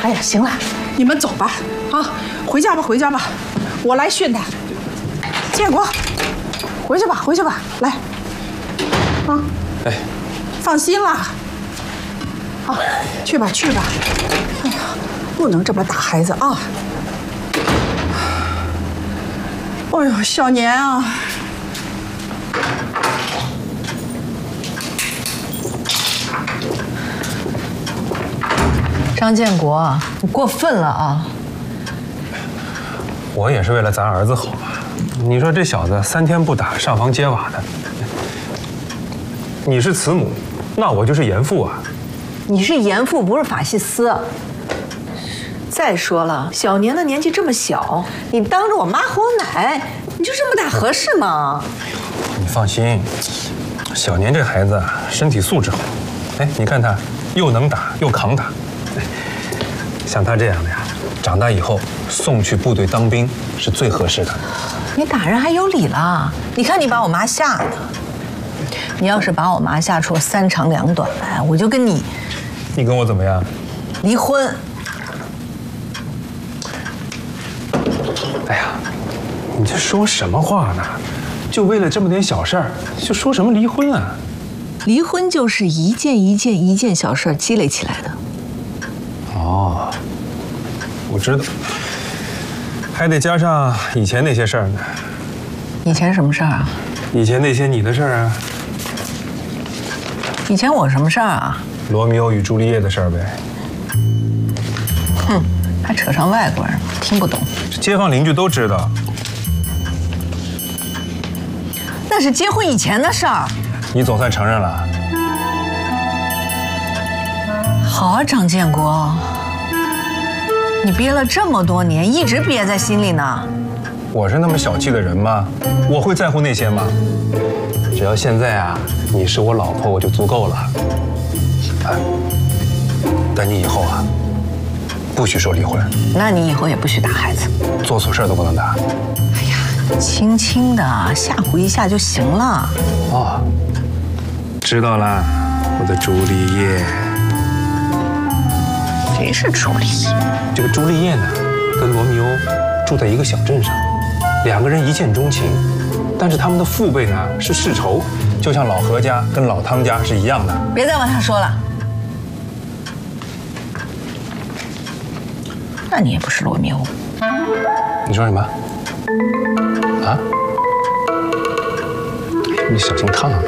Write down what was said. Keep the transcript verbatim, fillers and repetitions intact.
哎呀，行了，你们走吧，啊，回家吧，回家吧，我来训他。建国，回去吧，回去吧，来，啊， 哎， 放心啦，啊，去吧，去吧。哎呀，不能这么打孩子啊！哎呦，小年啊！ 张建国，你过分了啊！ 我也是为了咱儿子好啊！你说这小子三天不打，上房揭瓦的。你是慈母，那我就是严父啊！ 你是严父，不是法西斯。再说了，小年的年纪这么小，你当着我妈喝奶，你就这么大合适吗？ 你放心，小年这孩子啊，身体素质好。哎，你看他又能打又扛打。 像他这样的呀，长大以后送去部队当兵是最合适的。 你打人还有理了？你看你把我妈吓的，你要是把我妈吓出三长两短来，我就跟你…… 你跟我怎么样？ 离婚。 哎呀，你这说什么话呢？就为了这么点小事儿，就说什么离婚啊？ 离婚就是一件一件一件小事积累起来的。 哦，我知道，还得加上以前那些事儿呢。 以前什么事儿啊？ 以前那些你的事儿啊。 以前我什么事儿啊？ 罗密欧与朱丽叶的事儿呗。 哼，还扯上外国人，听不懂。 这街坊邻居都知道。 那是结婚以前的事儿。 你总算承认了。 好啊，张建国。 你憋了这么多年，一直憋在心里呢。 我是那么小气的人吗？我会在乎那些吗？只要现在啊，你是我老婆，我就足够了。哎，但你以后啊，不许说离婚。 那你以后也不许打孩子， 做错事都不能打。 哎呀，轻轻的吓唬一下就行了。 哦，知道了，我的朱丽叶。 谁是朱丽叶？ 这个朱丽叶呢，跟罗密欧住在一个小镇上，两个人一见钟情，但是他们的父辈呢是世仇，就像老何家跟老汤家是一样的。 别再往下说了。那你也不是罗密欧。 你说什么？啊？你小心烫啊！